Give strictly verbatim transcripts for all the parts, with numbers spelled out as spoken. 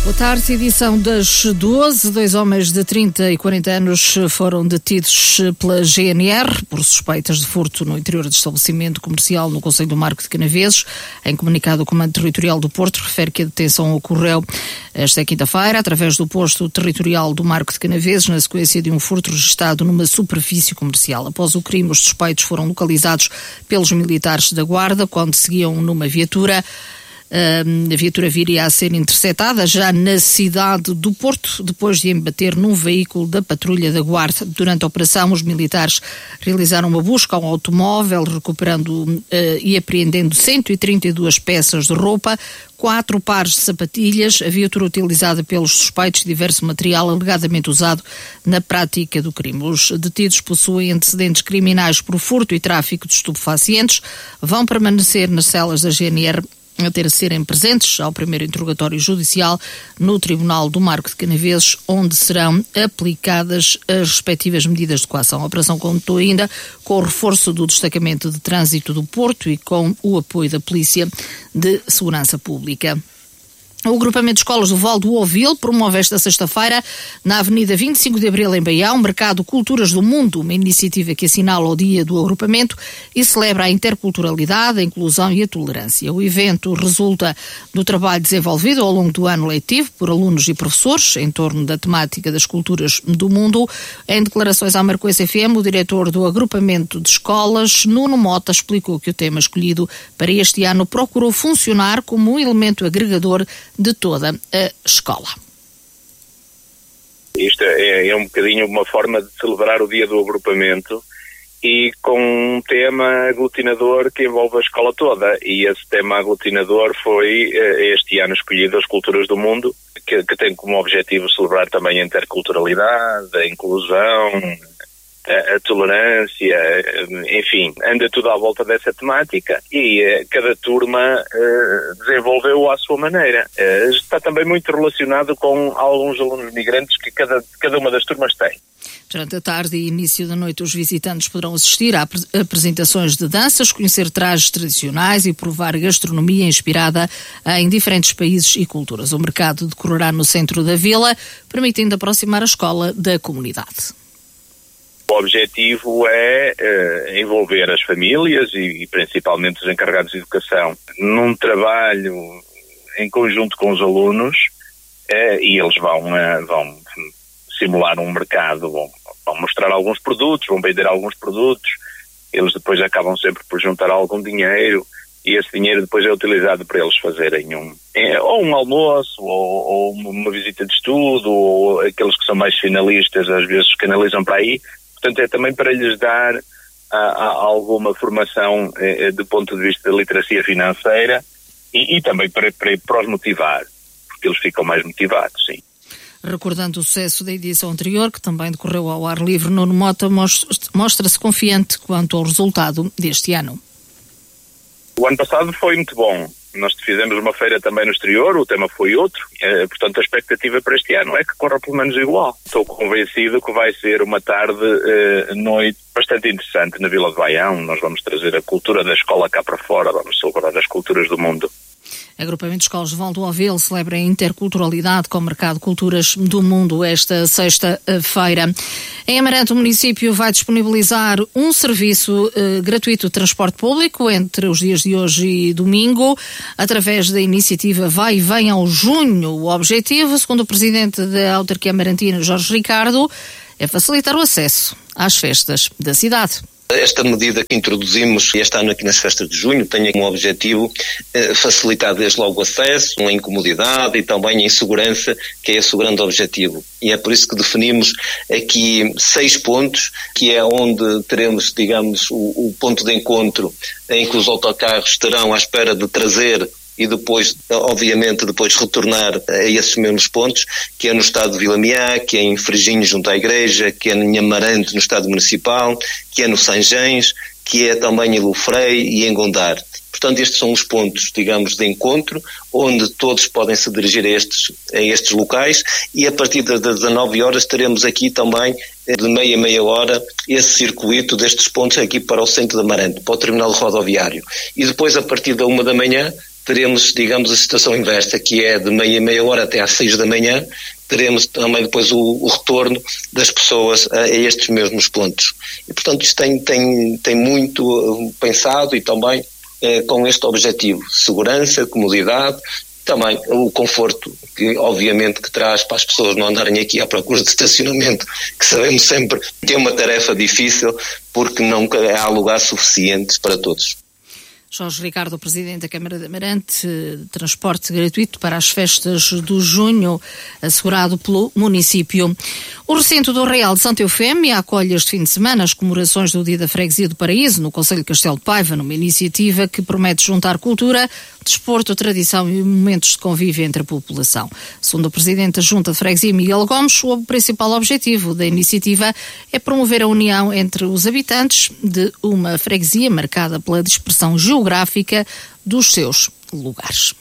Boa tarde, edição das doze. Dois homens de trinta e quarenta anos foram detidos pela G N R por suspeitas de furto no interior de estabelecimento comercial no concelho do Marco de Canaveses. Em comunicado, o Comando Territorial do Porto refere que a detenção ocorreu esta quinta-feira, através do posto territorial do Marco de Canaveses, na sequência de um furto registado numa superfície comercial. Após o crime, os suspeitos foram localizados pelos militares da Guarda quando seguiam numa viatura. A viatura viria a ser interceptada já na cidade do Porto, depois de embater num veículo da patrulha da Guarda. Durante a operação, os militares realizaram uma busca ao automóvel, recuperando uh, e apreendendo cento e trinta e duas peças de roupa, quatro pares de sapatilhas, a viatura utilizada pelos suspeitos e diverso material alegadamente usado na prática do crime. Os detidos possuem antecedentes criminais por furto e tráfico de estupefacientes, vão permanecer nas celas da G N R a ter a serem presentes ao primeiro interrogatório judicial no Tribunal do Marco de Canaveses, onde serão aplicadas as respectivas medidas de coação. A operação contou ainda com o reforço do destacamento de trânsito do Porto e com o apoio da Polícia de Segurança Pública. O agrupamento de escolas do Val do Ovil promove esta sexta-feira, na Avenida vinte e cinco de Abril, em Baião, Mercado Culturas do Mundo, uma iniciativa que assinala o dia do agrupamento e celebra a interculturalidade, a inclusão e a tolerância. O evento resulta do trabalho desenvolvido ao longo do ano letivo por alunos e professores em torno da temática das culturas do mundo. Em declarações à Marcoense F M, o diretor do agrupamento de escolas, Nuno Mota, explicou que o tema escolhido para este ano procurou funcionar como um elemento agregador de toda a escola. Isto é, é um bocadinho uma forma de celebrar o dia do agrupamento e com um tema aglutinador que envolve a escola toda, e esse tema aglutinador foi este ano escolhido as culturas do mundo, que, que tem como objetivo celebrar também a interculturalidade, a inclusão, a, a tolerância, enfim, anda tudo à volta dessa temática e uh, cada turma uh, desenvolveu à sua maneira. Uh, está também muito relacionado com alguns alunos migrantes que cada, cada uma das turmas tem. Durante a tarde e início da noite, os visitantes poderão assistir a apresentações de danças, conhecer trajes tradicionais e provar gastronomia inspirada em diferentes países e culturas. O mercado decorará no centro da vila, permitindo aproximar a escola da comunidade. O objetivo é uh, envolver as famílias e, e principalmente os encarregados de educação num trabalho em conjunto com os alunos uh, e eles vão, uh, vão simular um mercado, vão, vão mostrar alguns produtos, vão vender alguns produtos, eles depois acabam sempre por juntar algum dinheiro e esse dinheiro depois é utilizado para eles fazerem um, é, ou um almoço ou, ou uma visita de estudo, ou aqueles que são mais finalistas às vezes canalizam para aí. Portanto, é também para lhes dar a, a, alguma formação eh, do ponto de vista da literacia financeira e, e também para, para, para os motivar, porque eles ficam mais motivados, sim. Recordando o sucesso da edição anterior, que também decorreu ao ar livre, Nuno Mota mostra-se confiante quanto ao resultado deste ano. O ano passado foi muito bom. Nós fizemos uma feira também no exterior, o tema foi outro, eh, portanto a expectativa para este ano é que corra pelo menos igual. Estou convencido que vai ser uma tarde, eh, noite bastante interessante na Vila de Baião. Nós vamos trazer a cultura da escola cá para fora, vamos celebrar as culturas do mundo. Agrupamento de Escolas de Val do Ovil celebra a interculturalidade com o Mercado Culturas do Mundo esta sexta-feira. Em Amarante, o município vai disponibilizar um serviço eh, gratuito de transporte público entre os dias de hoje e domingo, através da iniciativa Vai e Vem ao Junho. O objetivo, segundo o presidente da autarquia amarantina, Jorge Ricardo, é facilitar o acesso às festas da cidade. Esta medida que introduzimos este ano aqui nas festas de junho tem como objetivo eh, facilitar desde logo o acesso, a incomodidade e também a insegurança, que é esse o grande objetivo. E é por isso que definimos aqui seis pontos, que é onde teremos, digamos, o, o ponto de encontro em que os autocarros estarão à espera de trazer e depois, obviamente, depois retornar a esses mesmos pontos, que é no estado de Vila Miá, que é em Frejinho junto à igreja, que é em Amarante no estado municipal, que é no Sanjães, que é também em Lufrei e em Gondar. Portanto, estes são os pontos, digamos, de encontro, onde todos podem se dirigir a estes, a estes locais, e a partir das dezanove horas teremos aqui também, de meia a meia hora, esse circuito destes pontos aqui para o centro de Amarante, para o terminal rodoviário. E depois, a partir da uma da manhã, teremos, digamos, a situação inversa, que é de meia meia hora até às seis da manhã, teremos também depois o, o retorno das pessoas a, a estes mesmos pontos. E, portanto, isto tem, tem, tem muito uh, pensado e também uh, com este objetivo, segurança, comodidade, também o conforto, que obviamente que traz para as pessoas não andarem aqui à procura de estacionamento, que sabemos sempre que é uma tarefa difícil, porque nunca há lugares suficientes para todos. Jorge Ricardo, Presidente da Câmara de Amarante, transporte gratuito para as festas do junho, assegurado pelo município. O recinto do Real de Santa Eufémia acolhe este fim de semana as comemorações do Dia da Freguesia do Paraíso, no Concelho de Castelo de Paiva, numa iniciativa que promete juntar cultura, desporto, tradição e momentos de convívio entre a população. Segundo o Presidente da Junta de Freguesia, Miguel Gomes, o principal objetivo da iniciativa é promover a união entre os habitantes de uma freguesia marcada pela dispersão geográfica dos seus lugares.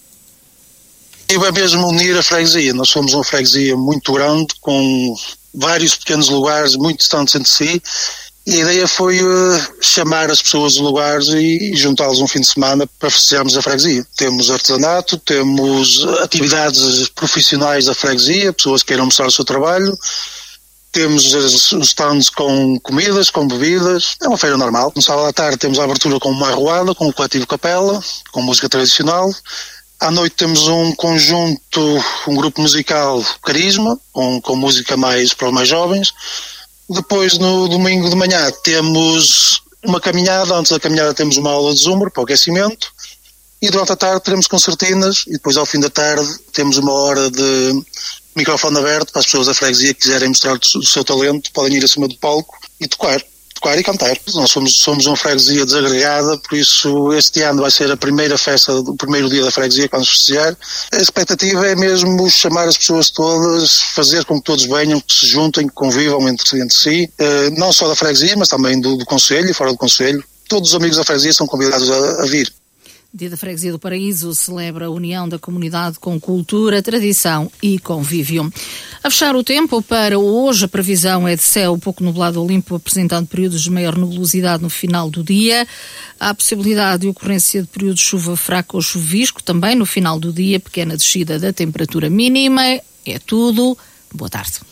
É mesmo unir a freguesia. Nós somos uma freguesia muito grande, com vários pequenos lugares muito distantes entre si, e a ideia foi uh, chamar as pessoas dos lugares e, e juntá-los um fim de semana para festejarmos a freguesia. Temos artesanato, temos atividades profissionais da freguesia, pessoas que queiram mostrar o seu trabalho, temos as, os stands com comidas, com bebidas, é uma feira normal. No sábado à tarde temos a abertura com uma arruada, com o coletivo Capela, com música tradicional. À noite temos um conjunto, um grupo musical Carisma, com, com música mais para os mais jovens. Depois, no domingo de manhã, temos uma caminhada. Antes da caminhada temos uma aula de zumba para o aquecimento. E durante a tarde teremos concertinas. E depois, ao fim da tarde, temos uma hora de microfone aberto para as pessoas da freguesia que quiserem mostrar o seu talento. Podem ir acima do palco e tocar. Tocar e cantar. Nós somos, somos uma freguesia desagregada, por isso este ano vai ser a primeira festa, o primeiro dia da freguesia que vamos festejar. A expectativa é mesmo chamar as pessoas todas, fazer com que todos venham, que se juntem, que convivam entre, entre si, eh, não só da freguesia, mas também do, do concelho e fora do concelho. Todos os amigos da freguesia são convidados a, a vir. Dia da Freguesia do Paraíso celebra a união da comunidade com cultura, tradição e convívio. A fechar o tempo para hoje, a previsão é de céu pouco nublado ou limpo, apresentando períodos de maior nebulosidade no final do dia. Há a possibilidade de ocorrência de períodos de chuva fraca ou chuvisco também no final do dia, pequena descida da temperatura mínima. É tudo. Boa tarde.